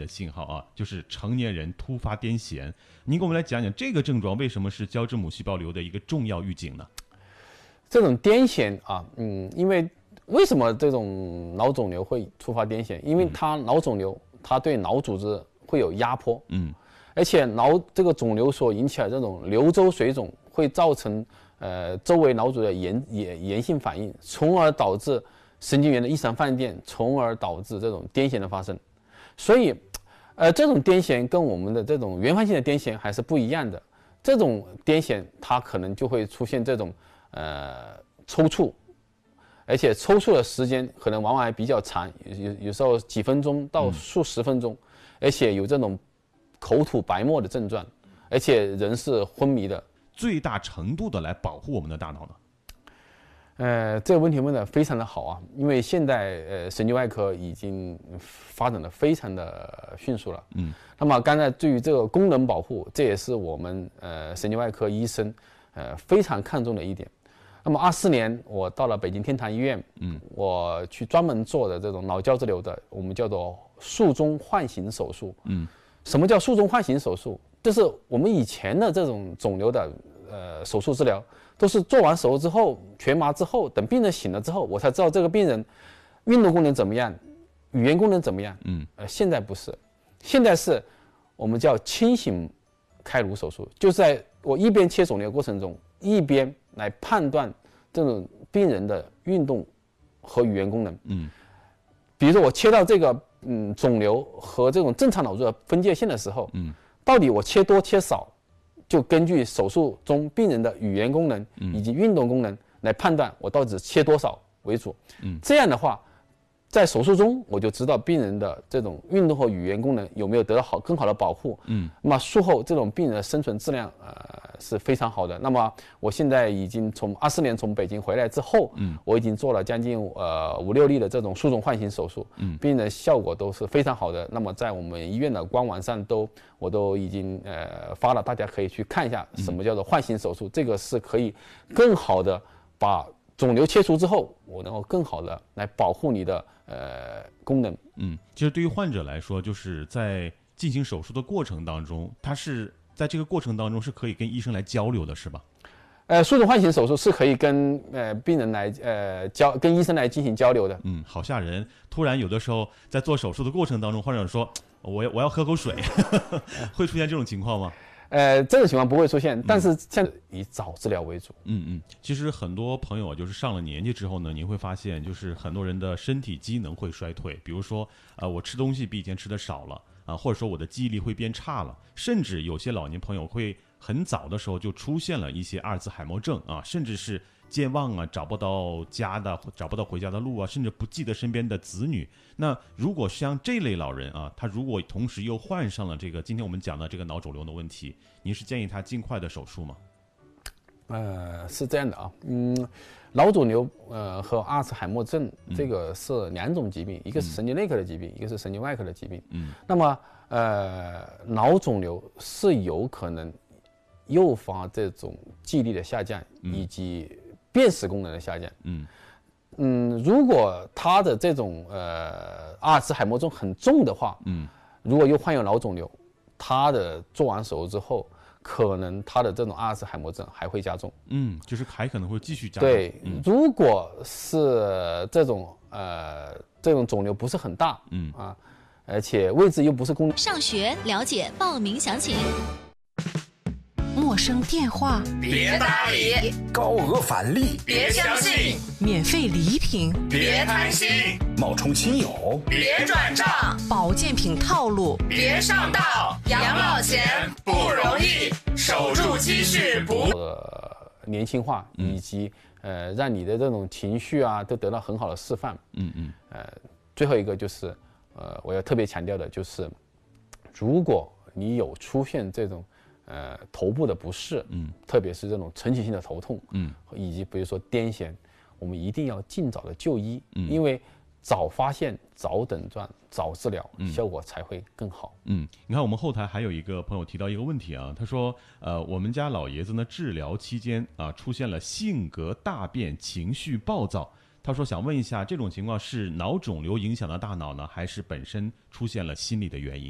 的信号啊，就是成年人突发癫痫。您给我们来讲讲这个症状为什么是胶质母细胞瘤的一个重要预警呢？ 这种癫痫啊，因为什么这种脑肿瘤会突发癫痫？因为它脑肿瘤，它对脑组织会有压迫，而且这个肿瘤所引起的这种瘤周水肿会造成周围脑组织的炎性反应，从而导致神经元的异常放电，从而导致这种癫痫的发生。所以，这种癫痫跟我们的这种原发性的癫痫还是不一样的。这种癫痫它可能就会出现这种抽搐，而且抽搐的时间可能往往还比较长，有时候几分钟到数十分钟，而且有这种口吐白沫的症状，而且人是昏迷的。 最大程度的来保护我们的大脑呢？这个问题问得非常的好啊，因为现在神经外科已经发展的非常的迅速了。那么刚才对于这个功能保护，这也是我们神经外科医生非常看重的一点。那么24年我到了北京天堂医院，我去专门做的这种脑胶质瘤的，我们叫做术中唤醒手术。什么叫术中唤醒手术？就是我们以前的这种肿瘤的手术治疗，都是做完手术之后全麻之后，等病人醒了之后，我才知道这个病人运动功能怎么样，语言功能怎么样。现在不是，现在是我们叫清醒开颅手术，就是在我一边切肿瘤过程中，一边来判断这种病人的运动和语言功能。比如说我切到这个肿瘤和这种正常脑组的分界线的时候，到底我切多切少，就根据手术中病人的语言功能以及运动功能来判断我到底切多少为主。这样的话，在手术中我就知道病人的这种运动和语言功能有没有得到更好的保护。那么术后这种病人的生存质量是非常好的。那么我现在已经从24年从北京回来之后，我已经做了将近5-6例的这种术中唤醒手术，病人效果都是非常好的。那么在我们医院的官网上我都已经发了，大家可以去看一下什么叫做唤醒手术。这个是可以更好的把肿瘤切除之后，我能够更好的来保护你的功能。 其实对于患者来说，就是在进行手术的过程当中，他是在这个过程当中是可以跟医生来交流的，是吧？ 术中唤醒手术是可以跟病人来跟医生来进行交流的。 好吓人！突然有的时候在做手术的过程当中，患者说我要喝口水，会出现这种情况吗？ 这种情况不会出现，但是现在以早治疗为主。 其实很多朋友就是上了年纪之后呢，您会发现就是很多人的身体机能会衰退，比如说我吃东西比以前吃的少了啊，或者说我的记忆力会变差了，甚至有些老年朋友会很早的时候就出现了一些阿尔兹海默症啊，甚至是健忘啊，找不到家的，找不到回家的路啊，甚至不记得身边的子女。那如果像这类老人啊，他如果同时又患上了这个今天我们讲的这个脑肿瘤的问题，您是建议他尽快的手术吗？ 是这样的啊，脑肿瘤和阿尔茨海默症这个是两种疾病，一个是神经内科的疾病，一个是神经外科的疾病。那么脑肿瘤是有可能诱发这种记忆力的下降以及辨识功能的下降。如果他的这种阿尔茨海默症很重的话，如果又患有脑肿瘤，他的做完手术之后，可能他的这种阿尔茨海默症还会加重。 就是还可能会继续加重。 对，如果是这种肿瘤不是很大，而且位置又不是功能。 上学了解报名详情。 陌生电话别搭理， 高额返利别相信， 免费礼品别贪心， 冒充亲友别转账， 保健品套路别上当，养老钱不容易，守住积蓄不年轻化，以及让你的这种情绪啊都得到很好的释放。最后一个就是我要特别强调的就是，如果你有出现这种头部的不适，特别是这种晨起性的头痛，以及比如说癫痫，我们一定要尽早的就医，因为早发现、早诊断、早治疗，效果才会更好。 你看我们后台还有一个朋友提到一个问题啊，他说我们家老爷子呢治疗期间啊出现了性格大变、情绪暴躁。他说想问一下，这种情况是脑肿瘤影响了大脑呢，还是本身出现了心理的原因？